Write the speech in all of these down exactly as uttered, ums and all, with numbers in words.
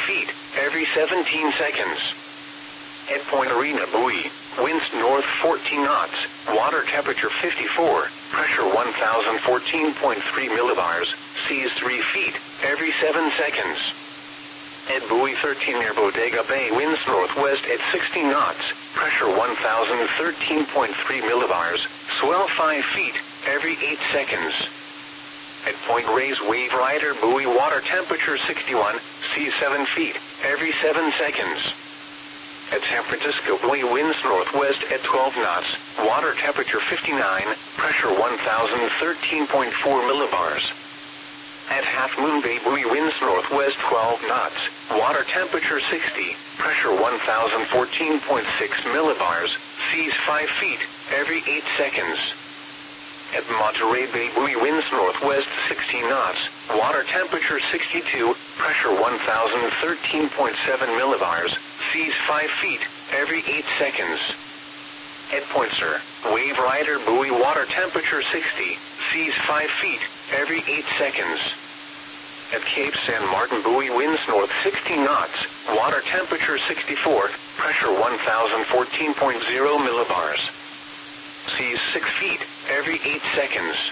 feet every seventeen seconds. At Point Arena buoy, winds north fourteen knots, water temperature fifty-four, pressure one thousand fourteen point three millibars, seas three feet every seven seconds. At buoy thirteen near Bodega Bay, winds northwest at sixty knots, pressure one thousand thirteen point three millibars, swell five feet every eight seconds. At Point Reyes Wave Rider buoy, water temperature sixty-one, seas seven feet every seven seconds. At San Francisco buoy, winds northwest at twelve knots, water temperature fifty-nine, pressure one thousand thirteen point four millibars. At Half Moon Bay buoy, winds northwest twelve knots, water temperature sixty, pressure one thousand fourteen point six millibars, seas five feet every eight seconds. At Monterey Bay buoy, winds northwest sixteen knots, water temperature sixty-two, pressure one thousand thirteen point seven millibars, seas five feet every eight seconds. At Point Sur Wave Rider buoy, water temperature sixty, seas five feet every eight seconds. At Cape San Martin buoy, winds north sixteen knots, water temperature sixty-four, pressure one thousand fourteen point zero millibars, seas six feet every eight seconds.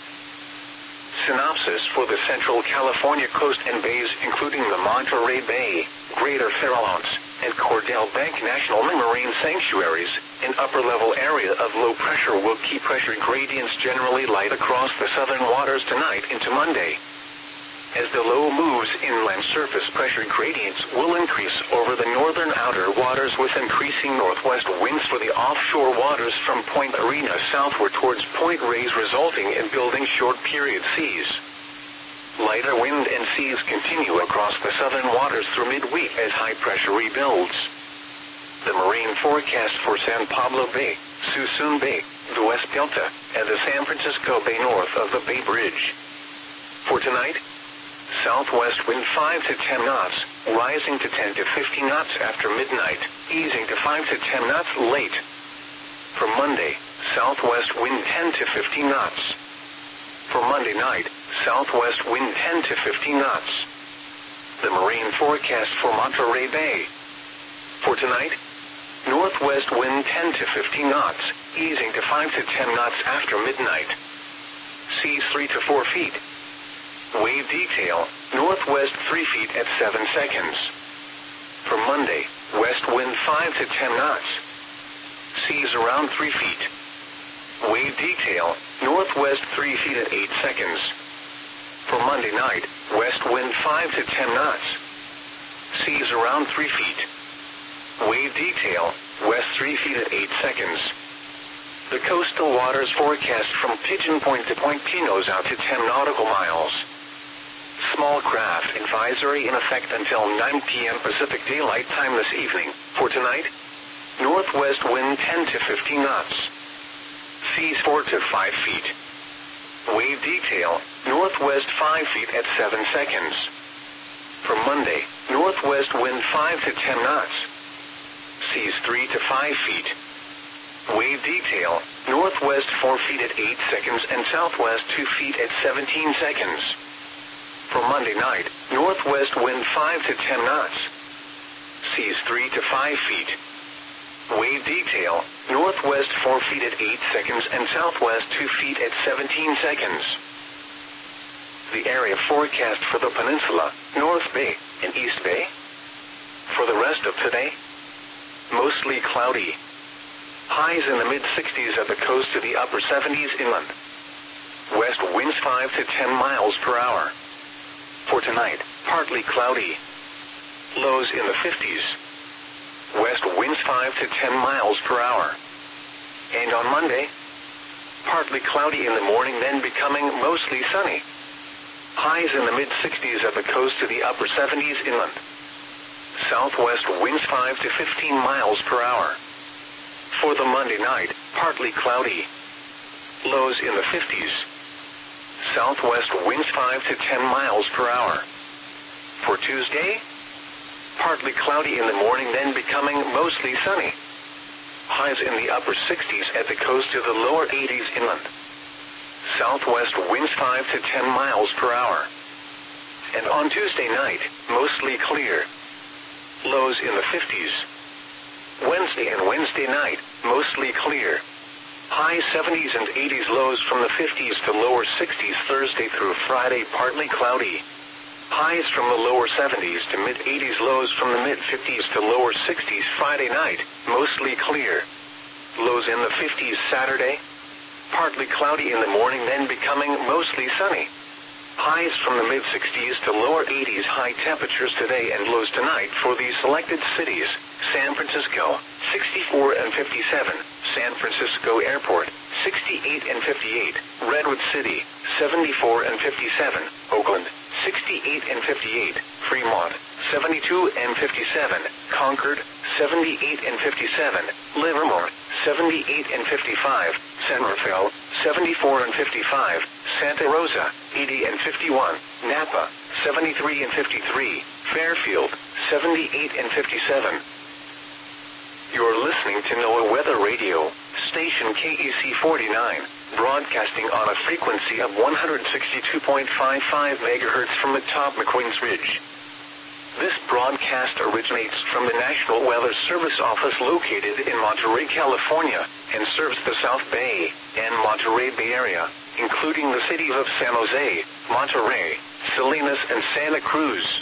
Synopsis for the Central California coast and bays, including the Monterey Bay, Greater Farallones, and Cordell Bank National Marine Sanctuaries. An upper-level area of low pressure will keep pressure gradients generally light across the southern waters tonight into Monday. As the low moves inland, surface pressure gradients will increase over the northern outer waters with increasing northwest winds for the offshore waters from Point Arena southward towards Point Reyes, resulting in building short-period seas. Lighter wind and seas continue across the southern waters through midweek as high pressure rebuilds. The marine forecast for San Pablo Bay, Suisun Bay, the West Delta, and the San Francisco Bay north of the Bay Bridge. For tonight, southwest wind five to ten knots, rising to ten to fifteen knots after midnight, easing to five to ten knots late. For Monday, southwest wind ten to fifteen knots. For Monday night, southwest wind ten to fifteen knots. The marine forecast for Monterey Bay. For tonight, northwest wind ten to fifteen knots, easing to five to ten knots after midnight. Seas three to four feet. Wave detail, northwest three feet at seven seconds. For Monday, west wind five to ten knots. Seas around three feet. Wave detail, northwest three feet at eight seconds. For Monday night, west wind five to ten knots. Seas around three feet. Wave detail, west three feet at eight seconds. The coastal waters forecast from Pigeon Point to Point Pinos out to ten nautical miles. Small craft advisory in effect until nine p m Pacific Daylight Time this evening. For tonight, northwest wind ten to fifteen knots. Seas four to five feet. Wave detail, northwest five feet at seven seconds. For Monday, northwest wind five to ten knots. Seas three to five feet. Wave detail, northwest four feet at eight seconds and southwest two feet at seventeen seconds. For Monday night, northwest wind five to ten knots. Seas three to five feet. Wave detail, northwest four feet at eight seconds and southwest two feet at seventeen seconds. The area forecast for the peninsula, North Bay, and East Bay. For the rest of today, mostly cloudy. Highs in the mid sixties at the coast to the upper seventies inland. West winds five to ten miles per hour. For tonight, partly cloudy. Lows in the fifties. West winds five to ten miles per hour. And on Monday, partly cloudy in the morning, then becoming mostly sunny. Highs in the mid sixties at the coast to the upper seventies inland. Southwest winds five to fifteen miles per hour. For the Monday night, partly cloudy. Lows in the fifties. Southwest winds five to ten miles per hour. For Tuesday, partly cloudy in the morning, then becoming mostly sunny. Highs in the upper sixties at the coast to the lower eighties inland. Southwest winds five to ten miles per hour. And on Tuesday night, mostly clear. lows in the fifties. Wednesday and Wednesday night, mostly clear. High seventies and eighties, lows from the fifties to lower sixties. Thursday through Friday, partly cloudy. Highs from the lower seventies to mid-eighties, lows from the mid-fifties to lower sixties. Friday night, mostly clear. Lows in the fifties. Saturday, partly cloudy in the morning, then becoming mostly sunny. Highs from the mid-sixties to lower eighties. High temperatures today and lows tonight for these selected cities: San Francisco, sixty-four and fifty-seven, San Francisco Airport, sixty-eight and fifty-eight, Redwood City, seventy-four and fifty-seven, Oakland, sixty-eight and fifty-eight, Fremont, seventy-two and fifty-seven, Concord, seventy-eight and fifty-seven, Livermore, seventy-eight and fifty-five, San Rafael, seventy-four and fifty-five, Santa Rosa, eighty and fifty-one, Napa, seventy-three and fifty-three, Fairfield, seventy-eight and fifty-seven. You're listening to NOAA Weather Radio, station K E C forty-nine, broadcasting on a frequency of one hundred sixty-two point five five megahertz from atop McQueen's Ridge. This broadcast originates from the National Weather Service office located in Monterey, California, and serves the South Bay and Monterey Bay Area, including the cities of San Jose, Monterey, Salinas, and Santa Cruz.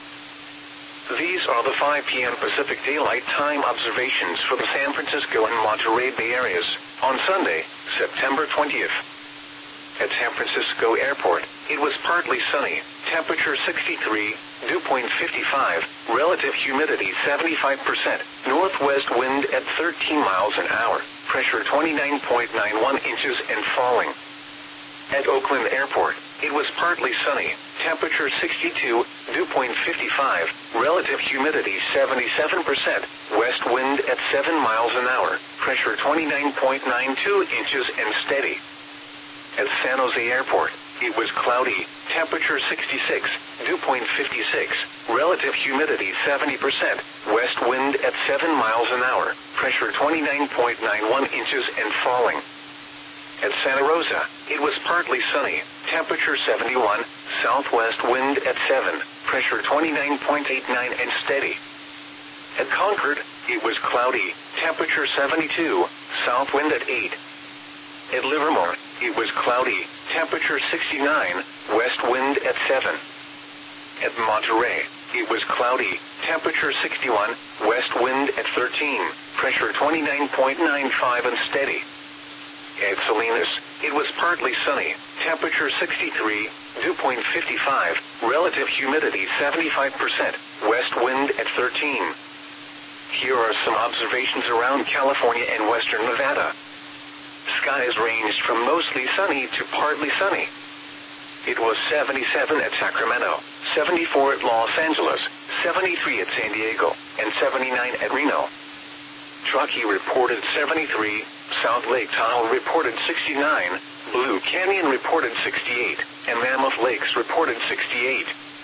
These are the five p m Pacific Daylight Time observations for the San Francisco and Monterey Bay areas on Sunday, September twentieth. At San Francisco Airport, it was partly sunny, temperature sixty-three, dew point fifty-five, relative humidity seventy-five percent, northwest wind at thirteen miles an hour, pressure twenty-nine point nine one inches and falling. At Oakland Airport, it was partly sunny, temperature sixty-two, dew point fifty-five, relative humidity seventy-seven percent, west wind at seven miles an hour, pressure twenty-nine point nine two inches and steady. At San Jose Airport, it was cloudy, temperature sixty-six, dew point fifty-six, relative humidity seventy percent, west wind at seven miles an hour, pressure twenty-nine point nine one inches and falling. At Santa Rosa, it was partly sunny, temperature seventy-one, southwest wind at seven, pressure twenty-nine point eight nine and steady. At Concord, it was cloudy, temperature seventy-two, south wind at eight. At Livermore, it was cloudy, temperature sixty-nine, west wind at seven. At Monterey, it was cloudy, temperature sixty-one, west wind at thirteen, pressure twenty-nine point nine five and steady. At Salinas, it was partly sunny, temperature sixty-three, dew point fifty-five, relative humidity seventy-five percent, west wind at thirteen. Here are some observations around California and western Nevada. Skies ranged from mostly sunny to partly sunny. It was seventy-seven at Sacramento, seventy-four at Los Angeles, seventy-three at San Diego, and seventy-nine at Reno. Truckee reported seventy-three, South Lake Tahoe reported sixty-nine, Blue Canyon reported sixty-eight, and Mammoth Lakes reported sixty-eight.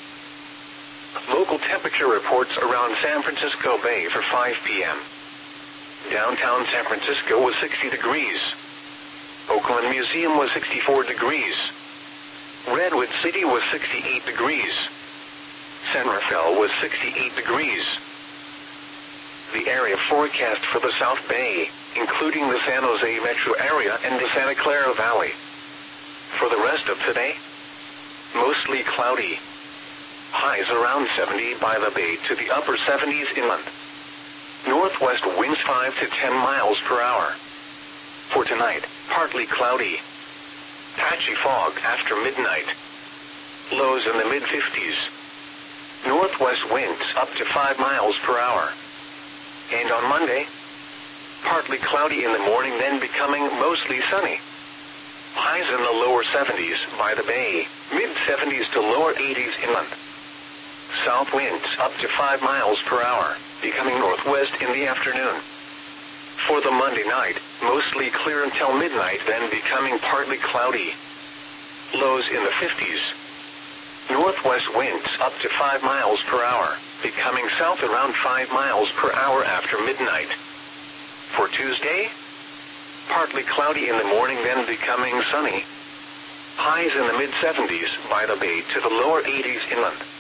Local temperature reports around San Francisco Bay for five p m Downtown San Francisco was sixty degrees. Oakland Museum was sixty-four degrees. Redwood City was sixty-eight degrees. San Rafael was sixty-eight degrees. The area forecast for the South Bay, including the San Jose metro area and the Santa Clara Valley. For the rest of today, mostly cloudy. Highs around seventy by the Bay to the upper seventies inland. Northwest winds five to ten miles per hour. For tonight, partly cloudy. Patchy fog after midnight. Lows in the mid-fifties. Northwest winds up to five miles per hour. And on Monday, partly cloudy in the morning, then becoming mostly sunny. Highs in the lower seventies by the Bay, mid-seventies to lower eighties inland. South winds up to five miles per hour, becoming northwest in the afternoon. For the Monday night, mostly clear until midnight, then becoming partly cloudy. Lows in the fifties. Northwest winds up to five miles per hour, becoming south around five miles per hour after midnight. For Tuesday, partly cloudy in the morning, then becoming sunny. Highs in the mid-seventies by the Bay to the lower eighties inland.